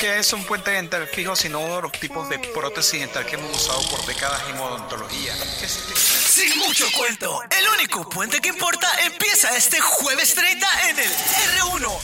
que es un puente dental fijo, sino uno de los tipos de prótesis dental que hemos usado por décadas en odontología. Sin mucho cuento, el único puente que importa empieza este jueves 30 en el R1